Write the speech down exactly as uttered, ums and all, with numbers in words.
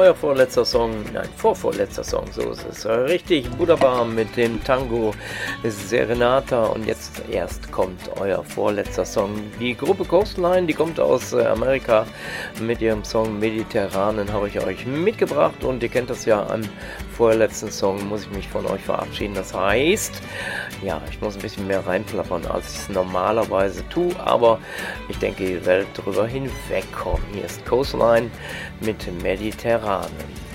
euer vorletzter Song, nein, vorvorletzter Song, so ist es. Richtig wunderbar mit dem Tango Serenata und jetzt erst kommt euer vorletzter Song. Die Gruppe Coastline, die kommt aus Amerika mit ihrem Song Mediterranen, habe ich euch mitgebracht und ihr kennt das ja, am vorletzten Song muss ich mich von euch verabschieden. Das heißt, ja, ich muss ein bisschen mehr reinplappern, als ich es normalerweise tue, aber ich denke, ihr werdet drüber hinwegkommen. Hier ist Coastline mit Mediterranen.